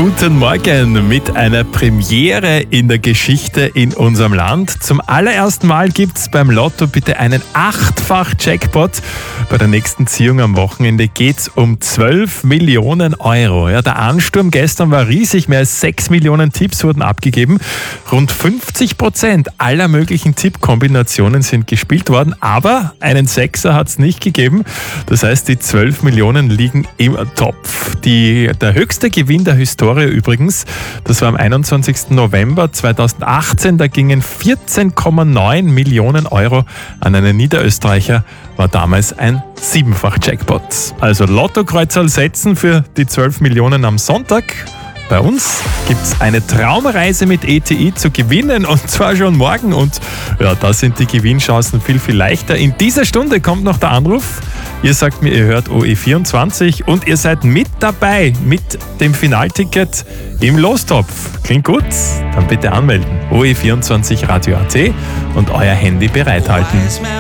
Guten Morgen mit einer Premiere in der Geschichte in unserem Land. Zum allerersten Mal gibt es beim Lotto bitte einen 8-fach-Jackpot. Bei der nächsten Ziehung am Wochenende geht es um 12 Millionen Euro. Ja, der Ansturm gestern war riesig, mehr als 6 Millionen Tipps wurden abgegeben. Rund 50% aller möglichen Tippkombinationen sind gespielt worden, aber einen Sechser hat es nicht gegeben. Das heißt, die 12 Millionen liegen im Topf. Der höchste Gewinn der Historie übrigens, das war am 21. November 2018, da gingen 14,9 Millionen Euro an einen Niederösterreicher, war damals ein 7-fach-Jackpot. Also Lottokreuzerl setzen für die 12 Millionen am Sonntag. Bei uns gibt es eine Traumreise mit ETI zu gewinnen und zwar schon morgen. Und ja, da sind die Gewinnchancen viel, viel leichter. In dieser Stunde kommt noch der Anruf. Ihr sagt mir, ihr hört OE24 und ihr seid mit dabei mit dem Finalticket im Lostopf. Klingt gut? Dann bitte anmelden. OE24 Radio AT und euer Handy bereithalten.